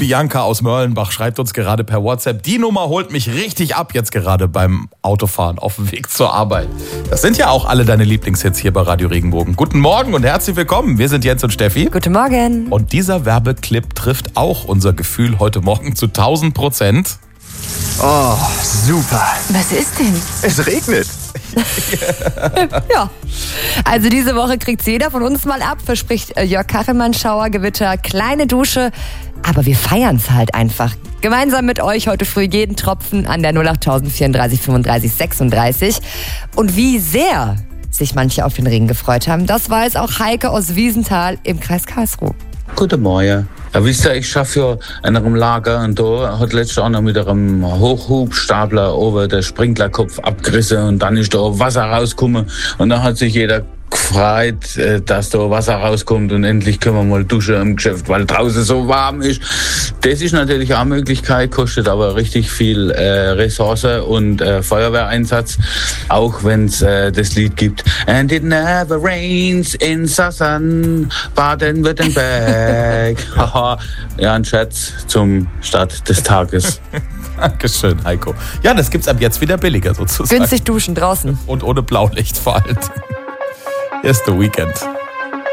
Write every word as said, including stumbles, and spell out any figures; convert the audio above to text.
Bianca aus Mörlenbach schreibt uns gerade per WhatsApp, die Nummer holt mich richtig ab jetzt gerade beim Autofahren auf dem Weg zur Arbeit. Das sind ja auch alle deine Lieblingshits hier bei Radio Regenbogen. Guten Morgen und herzlich willkommen. Wir sind Jens und Steffi. Guten Morgen. Und dieser Werbeclip trifft auch unser Gefühl heute Morgen zu tausend Prozent. Oh, super. Was ist denn? Es regnet. Ja, also diese Woche kriegt jeder von uns mal ab, verspricht Jörg Kachelmann, Schauergewitter, kleine Dusche. Aber wir feiern es halt einfach. Gemeinsam mit euch heute früh jeden Tropfen an der null acht vierunddreißig fünfunddreißig sechsunddreißig. Und wie sehr sich manche auf den Regen gefreut haben, das weiß auch Heike aus Wiesenthal im Kreis Karlsruhe. Guten Morgen. Ja, wisst ihr, ich schaffe ja in einem Lager und da hat letztes Jahr noch mit einem Hochhubstapler oben der Sprinklerkopf abgerissen und dann ist da Wasser rausgekommen und dann hat sich jeder gefreut, dass da Wasser rauskommt und endlich können wir mal duschen im Geschäft, weil draußen so warm ist. Das ist natürlich auch eine Möglichkeit, kostet aber richtig viel äh, Ressource und äh, Feuerwehreinsatz, auch wenn es äh, das Lied gibt. And it never rains in Sassen, Baden-Württemberg. Haha, ja, ein Scherz zum Start des Tages. Dankeschön, Heiko. Ja, das gibt's ab jetzt wieder billiger sozusagen. Günstig duschen draußen. Und ohne Blaulicht vor allem. Hier ist The Weeknd.